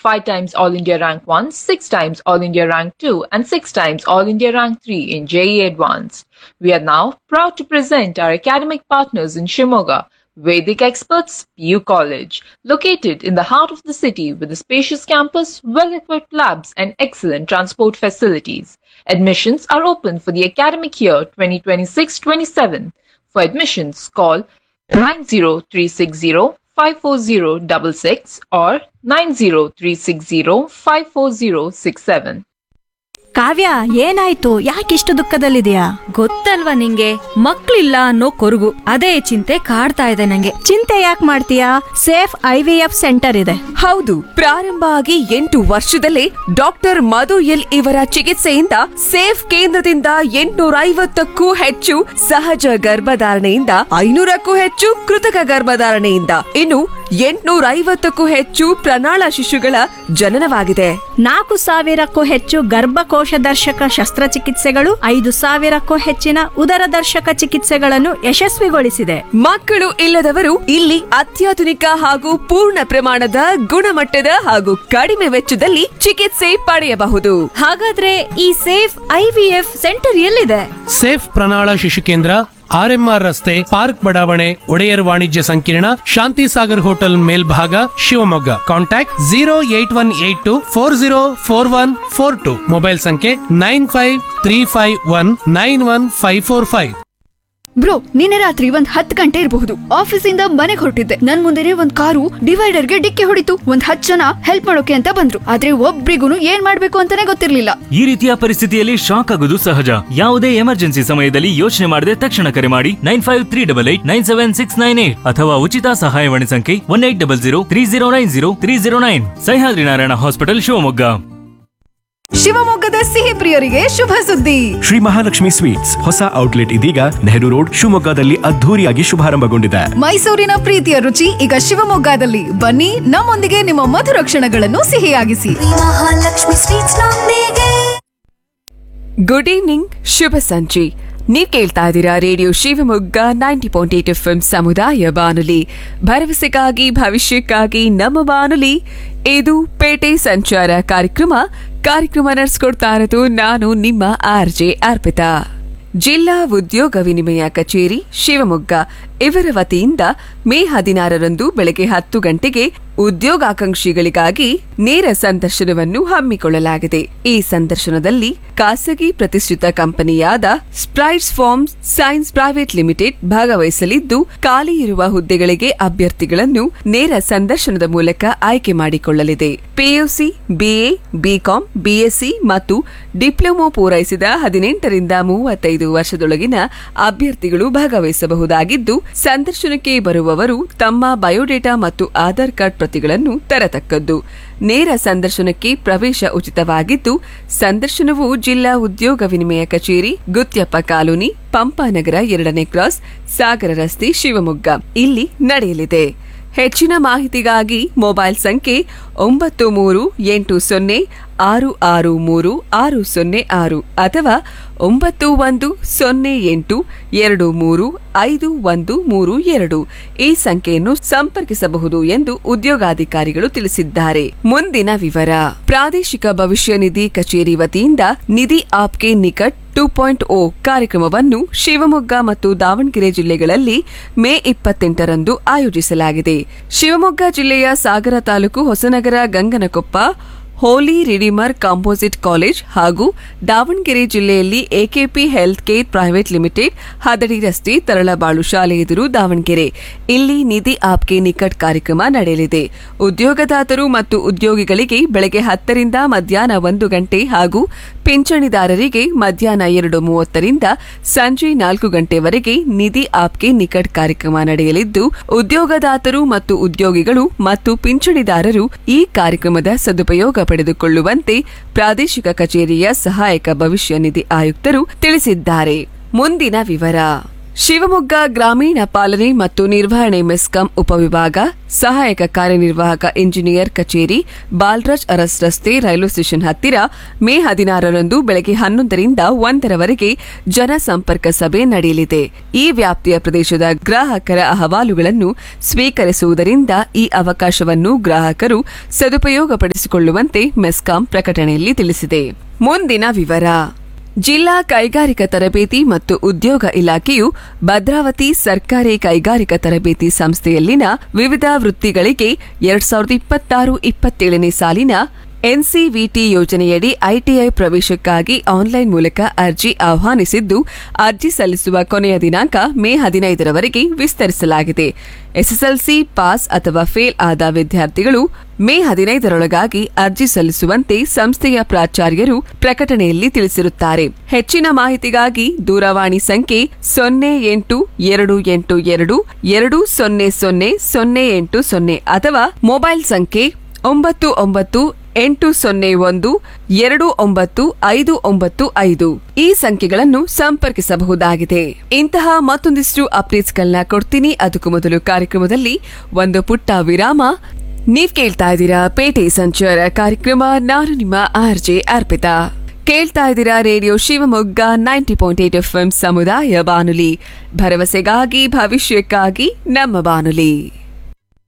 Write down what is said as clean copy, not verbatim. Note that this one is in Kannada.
5 times All India Rank 1, 6 times All India Rank 2, and 6 times All India Rank 3 in JEE Advanced. We are now proud to present our academic partners in Shimoga, Vedic Experts PU College, located in the heart of the city with a spacious campus, well-equipped labs, and excellent transport facilities. Admissions are open for the academic year 2026-27. For admissions, call 90360-54066 or 90360-54067. ಕಾವ್ಯ, ಏನಾಯ್ತು? ಯಾಕಿಷ್ಟು ದುಃಖದಲ್ಲಿದೆಯಾ? ಗೊತ್ತಲ್ವಾ ನಿಂಗೆ, ಮಕ್ಳಿಲ್ಲ ಅನ್ನೋ ಕೊರಗು. ಅದೇ ಚಿಂತೆ ಕಾಡ್ತಾ ಇದೆ ನಂಗೆ. ಚಿಂತೆ ಯಾಕೆ ಮಾಡ್ತೀಯಾ? ಸೇಫ್ IVF ಸೆಂಟರ್ ಇದೆ. ಹೌದು, ಪ್ರಾರಂಭ ಆಗಿ 8 ವರ್ಷದಲ್ಲೇ ಡಾಕ್ಟರ್ ಮಧು ಎಲ್ ಇವರ ಚಿಕಿತ್ಸೆಯಿಂದ ಸೇಫ್ ಕೇಂದ್ರದಿಂದ 850ಕ್ಕೂ ಹೆಚ್ಚು ಸಹಜ ಗರ್ಭಧಾರಣೆಯಿಂದ 500ಕ್ಕೂ ಹೆಚ್ಚು ಕೃತಕ ಗರ್ಭಧಾರಣೆಯಿಂದ ಇನ್ನು 850ಕ್ಕೂ ಹೆಚ್ಚು ಪ್ರಣಾಳ ಶಿಶುಗಳ ಜನನವಾಗಿದೆ. 4,000ಕ್ಕೂ ಹೆಚ್ಚು ಗರ್ಭಕೋಶ ದರ್ಶಕ ಶಸ್ತ್ರಚಿಕಿತ್ಸೆಗಳು, 5,000ಕ್ಕೂ ಹೆಚ್ಚಿನ ಉದರದರ್ಶಕ ಚಿಕಿತ್ಸೆಗಳನ್ನು ಯಶಸ್ವಿಗೊಳಿಸಿದೆ. ಮಕ್ಕಳು ಇಲ್ಲದವರು ಇಲ್ಲಿ ಅತ್ಯಾಧುನಿಕ ಹಾಗೂ ಪೂರ್ಣ ಪ್ರಮಾಣದ ಗುಣಮಟ್ಟದ ಹಾಗೂ ಕಡಿಮೆ ವೆಚ್ಚದಲ್ಲಿ ಚಿಕಿತ್ಸೆ ಪಡೆಯಬಹುದು. ಹಾಗಾದ್ರೆ ಈ ಸೇಫ್ IVF ಸೆಂಟರ್ ಎಲ್ಲಿದೆ? ಸೇಫ್ ಪ್ರಣಾಳ ಶಿಶು ಕೇಂದ್ರ, RMR ರಸ್ತೆ, ಪಾರ್ಕ್ ಬಡಾವಣೆ, ಒಡೆಯರ್ ವಾಣಿಜ್ಯ ಸಂಕೀರ್ಣ, ಶಾಂತಿ ಸಾಗರ್ ಹೋಟೆಲ್ ಮೇಲ್ಭಾಗ, ಶಿವಮೊಗ್ಗ. ಕಾಂಟ್ಯಾಕ್ಟ್ 08182404142. ಮೊಬೈಲ್ ಸಂಖ್ಯೆ 9535191545. ಬ್ರೋ, ನಿನ್ನೆ ರಾತ್ರಿ 10 ಗಂಟೆ ಇರಬಹುದು. ಆಫೀಸಿಂದ ಮನೆಗೆ ಹೊರಟಿದ್ದೆ. ನನ್ ಮುಂದೆನೆ ಒಂದ್ ಕಾರು ಡಿವೈಡರ್ಗೆ ಡಿಕ್ಕಿ ಹೊಡಿತು. 10 ಜನ ಹೆಲ್ಪ್ ಮಾಡೋಕೆ ಅಂತ ಬಂದ್ರು. ಆದ್ರೆ ಒಬ್ರಿಗೂ ಏನ್ ಮಾಡ್ಬೇಕು ಅಂತಾನೆ ಗೊತ್ತಿರ್ಲಿಲ್ಲ. ಈ ರೀತಿಯ ಪರಿಸ್ಥಿತಿಯಲ್ಲಿ ಶಾಕ್ ಆಗೋದು ಸಹಜ. ಯಾವುದೇ ಎಮರ್ಜೆನ್ಸಿ ಸಮಯದಲ್ಲಿ ಯೋಚನೆ ಮಾಡದೆ ತಕ್ಷಣ ಕರೆ ಮಾಡಿ 9538897698 ಅಥವಾ ಉಚಿತ ಸಹಾಯವಾಣಿ ಸಂಖ್ಯೆ 180030903009. ಸಹ್ಯಾದ್ರಿ ನಾರಾಯಣ ಹಾಸ್ಪಿಟಲ್, ಶಿವಮೊಗ್ಗ. ಶಿವಮೊಗ್ಗದ ಸಿಹಿ ಪ್ರಿಯರಿಗೆ ಶುಭ ಸುದ್ದಿ. ಶ್ರೀ ಮಹಾಲಕ್ಷ್ಮಿ ಸ್ವೀಟ್ಸ್ ಹೊಸ ಔಟ್ಲೆಟ್ ಇದೀಗ ನೆಹರು ರೋಡ್, ಶಿವಮೊಗ್ಗದಲ್ಲಿ ಅದ್ಧೂರಿಯಾಗಿ ಶುಭಾರಂಭಗೊಂಡಿದೆ. ಮೈಸೂರಿನ ಪ್ರೀತಿಯ ರುಚಿ ಈಗ ಶಿವಮೊಗ್ಗದಲ್ಲಿ. ಬನ್ನಿ, ನಮ್ಮೊಂದಿಗೆ ನಿಮ್ಮ ಮಧುರ ಕ್ಷಣಗಳನ್ನು ಸಿಹಿಯಾಗಿಸಿ. ಮಹಾಲಕ್ಷ್ಮಿ ಸ್ವೀಟ್ಸ್ ನೊಂದಿಗೆ. ಗುಡ್ ಈವ್ನಿಂಗ್, ಶುಭ ಸಂಜೆ. ನೀವ್ ಕೇಳ್ತಾ ಇದ್ದೀರಾ ರೇಡಿಯೋ ಶಿವಮೊಗ್ಗ 90.8 FM ಸಮುದಾಯ ಬಾನುಲಿ, ಭರವಸೆಗಾಗಿ ಭವಿಷ್ಯಕ್ಕಾಗಿ ನಮ್ಮ ಬಾನುಲಿ. ಇದು ಪೇಟೆ ಸಂಚಾರ ಕಾರ್ಯಕ್ರಮ ನಡೆಸ್ಕೊಡ್ತಾ ಇರೋದು ನಾನು ನಿಮ್ಮ RJ ಅರ್ಪಿತಾ. ಜಿಲ್ಲಾ ಉದ್ಯೋಗ ವಿನಿಮಯ ಕಚೇರಿ ಶಿವಮೊಗ್ಗ ಇವರ ವತಿಯಿಂದ ಮೇ 16ರಂದು ಬೆಳಗ್ಗೆ 10 ಗಂಟೆಗೆ ಉದ್ಯೋಗಾಕಾಂಕ್ಷಿಗಳಿಗಾಗಿ ನೇರ ಸಂದರ್ಶನವನ್ನು ಹಮ್ಮಿಕೊಳ್ಳಲಾಗಿದೆ. ಈ ಸಂದರ್ಶನದಲ್ಲಿ ಖಾಸಗಿ ಪ್ರತಿಷ್ಠಿತ ಕಂಪನಿಯಾದ ಸ್ಪ್ರೈಟ್ಸ್ ಫಾರ್ಮ್ಸ್ ಸೈನ್ಸ್ ಪ್ರೈವೇಟ್ ಲಿಮಿಟೆಡ್ ಭಾಗವಹಿಸಲಿದ್ದು, ಖಾಲಿ ಇರುವ ಹುದ್ದೆಗಳಿಗೆ ಅಭ್ಯರ್ಥಿಗಳನ್ನು ನೇರ ಸಂದರ್ಶನದ ಮೂಲಕ ಆಯ್ಕೆ ಮಾಡಿಕೊಳ್ಳಲಿದೆ. PUC, BA, BCom, BSc ಮತ್ತು ಡಿಪ್ಲೊಮೊ ಪೂರೈಸಿದ 18ರಿಂದ 35 ವರ್ಷದೊಳಗಿನ ಅಭ್ಯರ್ಥಿಗಳು ಭಾಗವಹಿಸಬಹುದಾಗಿದ್ದು, ಸಂದರ್ಶನಕ್ಕೆ ಬರುವವರು ತಮ್ಮ ಬಯೋಡೇಟಾ ಮತ್ತು ಆಧಾರ್ ಕಾರ್ಡ್ ಪ್ರತಿಗಳನ್ನು ತರತಕ್ಕದ್ದು. ನೇರ ಸಂದರ್ಶನಕ್ಕೆ ಪ್ರವೇಶ ಉಚಿತವಾಗಿದ್ದು, ಸಂದರ್ಶನವು ಜಿಲ್ಲಾ ಉದ್ಯೋಗ ವಿನಿಮಯ ಕಚೇರಿ, ಗುತ್ಯಪ್ಪ ಕಾಲೋನಿ, ಪಂಪಾನಗರ 2ನೇ ಕ್ರಾಸ್, ಸಾಗರ ರಸ್ತೆ, ಶಿವಮೊಗ್ಗ ಇಲ್ಲಿ ನಡೆಯಲಿದೆ. ಹೆಚ್ಚಿನ ಮಾಹಿತಿಗಾಗಿ ಮೊಬೈಲ್ ಸಂಖ್ಯೆ 9380663606 ಅಥವಾ 9108235132 ಈ ಸಂಖ್ಯೆಯನ್ನು ಸಂಪರ್ಕಿಸಬಹುದು ಎಂದು ಉದ್ಯೋಗಾಧಿಕಾರಿಗಳು ತಿಳಿಸಿದ್ದಾರೆ. ಮುಂದಿನ ವಿವರ. ಪ್ರಾದೇಶಿಕ ಭವಿಷ್ಯ ನಿಧಿ ಕಚೇರಿ ವತಿಯಿಂದ ನಿಧಿ ಆಪ್ಕೆ ನಿಕಟ್ 2.0 ಕಾರ್ಯಕ್ರಮವನ್ನು ಶಿವಮೊಗ್ಗ ಮತ್ತು ದಾವಣಗೆರೆ ಜಿಲ್ಲೆಗಳಲ್ಲಿ ಮೇ 28ರಂದು ಆಯೋಜಿಸಲಾಗಿದೆ. ಶಿವಮೊಗ್ಗ ಜಿಲ್ಲೆಯ ಸಾಗರ ತಾಲೂಕು ಹೊಸನಗರ ಗಂಗನಕೊಪ್ಪ ಹೋಲಿ ರಿಡಿಮರ್ ಕಾಂಪೋಸಿಟ್ ಕಾಲೇಜ್ ಹಾಗೂ ದಾವಣಗೆರೆ ಜಿಲ್ಲೆಯಲ್ಲಿ AKP health care private limited, ಹದಡಿ ರಸ್ತೆ, ತರಳಬಾಳು ಶಾಲೆ ಎದುರು, ದಾವಣಗೆರೆ ಇಲ್ಲಿ ನಿಧಿ ಆಪ್ಕೆ ನಿಕಟ್ ಕಾರ್ಯಕ್ರಮ ನಡೆಯಲಿದೆ. ಉದ್ಯೋಗದಾತರು ಮತ್ತು ಉದ್ಯೋಗಿಗಳಿಗೆ ಬೆಳಗ್ಗೆ 10ರಿಂದ ಮಧ್ಯಾಹ್ನ 1 ಗಂಟೆ ಹಾಗೂ ಪಿಂಚಣಿದಾರರಿಗೆ ಮಧ್ಯಾಹ್ನ 2:30ರಿಂದ ಸಂಜೆ 4 ಗಂಟೆವರೆಗೆ ನಿಧಿ ಆಪ್ಕೆ ನಿಕಟ್ ಕಾರ್ಯಕ್ರಮ ನಡೆಯಲಿದ್ದು, ಉದ್ಯೋಗದಾತರು ಮತ್ತು ಉದ್ಯೋಗಿಗಳು ಮತ್ತು ಪಿಂಚಣಿದಾರರು ಈ ಕಾರ್ಯಕ್ರಮದ ಸದುಪಯೋಗ ಪಡೆದುಕೊಳ್ಳುವಂತೆ ಪ್ರಾದೇಶಿಕ ಕಚೇರಿಯ ಸಹಾಯಕ ಭವಿಷ್ಯ ನಿಧಿ ಆಯುಕ್ತರು ತಿಳಿಸಿದ್ದಾರೆ. ಮುಂದಿನ ವಿವರ. ಶಿವಮೊಗ್ಗ ಗ್ರಾಮೀಣ ಪಾಲನೆ ಮತ್ತು ನಿರ್ವಹಣೆ ಮೆಸ್ಕಾಂ ಉಪವಿಭಾಗ ಸಹಾಯಕ ಕಾರ್ಯನಿರ್ವಾಹಕ ಇಂಜಿನಿಯರ್ ಕಚೇರಿ ಬಾಲರಾಜ್ ಅರಸ್ ರಸ್ತೆ ರೈಲ್ವೆ ಸ್ಟೇಷನ್ ಹತ್ತಿರ ಮೇ 16ರಂದು ಬೆಳಗ್ಗೆ 11ರಿಂದ 1ರವರೆಗೆ ಜನಸಂಪರ್ಕ ಸಭೆ ನಡೆಯಲಿದೆ. ಈ ವ್ಯಾಪ್ತಿಯ ಪ್ರದೇಶದ ಗ್ರಾಹಕರ ಅಹವಾಲುಗಳನ್ನು ಸ್ವೀಕರಿಸುವುದರಿಂದ ಈ ಅವಕಾಶವನ್ನು ಗ್ರಾಹಕರು ಸದುಪಯೋಗಪಡಿಸಿಕೊಳ್ಳುವಂತೆ ಮೆಸ್ಕಾಂ ಪ್ರಕಟಣೆಯಲ್ಲಿ ತಿಳಿಸಿದೆ. ಮುಂದಿನ ವಿವರ. ಜಿಲ್ಲಾ ಕೈಗಾರಿಕಾ ತರಬೇತಿ ಮತ್ತು ಉದ್ಯೋಗ ಇಲಾಖೆಯು ಭದ್ರಾವತಿ ಸರ್ಕಾರಿ ಕೈಗಾರಿಕಾ ತರಬೇತಿ ಸಂಸ್ಥೆಯಲ್ಲಿನ ವಿವಿಧ ವೃತ್ತಿಗಳಿಗೆ 2026-27ನೇ ಸಾಲಿನ ಎನ್ಸಿವಿಟಿ ಯೋಜನೆಯಡಿ ಐಟಿಐ ಪ್ರವೇಶಕ್ಕಾಗಿ ಆನ್ಲೈನ್ ಮೂಲಕ ಅರ್ಜಿ ಆಹ್ವಾನಿಸಿದ್ದು, ಅರ್ಜಿ ಸಲ್ಲಿಸುವ ಕೊನೆಯ ದಿನಾಂಕ ಮೇ 15ರವರೆಗೆ ವಿಸ್ತರಿಸಲಾಗಿದೆ. ಎಸ್ಎಸ್ಎಲ್ಸಿ ಪಾಸ್ ಅಥವಾ ಫೇಲ್ ಆದ ವಿದ್ಯಾರ್ಥಿಗಳು ಮೇ 15ರೊಳಗಾಗಿ ಅರ್ಜಿ ಸಲ್ಲಿಸುವಂತೆ ಸಂಸ್ಥೆಯ ಪ್ರಾಚಾರ್ಯರು ಪ್ರಕಟಣೆಯಲ್ಲಿ ತಿಳಿಸಿರುತ್ತಾರೆ. ಹೆಚ್ಚಿನ ಮಾಹಿತಿಗಾಗಿ ದೂರವಾಣಿ ಸಂಖ್ಯೆ 082822000080 ಅಥವಾ ಮೊಬೈಲ್ ಸಂಖ್ಯೆ 9980129595 ಈ ಸಂಖ್ಯೆಗಳನ್ನು ಸಂಪರ್ಕಿಸಬಹುದಾಗಿದೆ. ಇಂತಹ ಮತ್ತೊಂದಿಷ್ಟು ಅಪ್ಡೇಟ್ಸ್ಗಳನ್ನ ಕೊಡ್ತೀನಿ. ಅದಕ್ಕೂ ಮೊದಲು ಕಾರ್ಯಕ್ರಮದಲ್ಲಿ ಒಂದು ಪುಟ್ಟ ವಿರಾಮ. ನೀವ್ ಕೇಳ್ತಾ ಇದ್ದೀರಾ ಪೇಟೆ ಸಂಚಾರ ಕಾರ್ಯಕ್ರಮ. ನಾನು ನಿಮ್ಮ ಆರ್ಜೆ ಅರ್ಪಿತಾ. ಕೇಳ್ತಾ ಇದ್ದೀರಾ ರೇಡಿಯೋ ಶಿವಮೊಗ್ಗ 90.8 FM ಸಮುದಾಯ ಬಾನುಲಿ, ಭರವಸೆಗಾಗಿ ಭವಿಷ್ಯಕ್ಕಾಗಿ ನಮ್ಮ ಬಾನುಲಿ.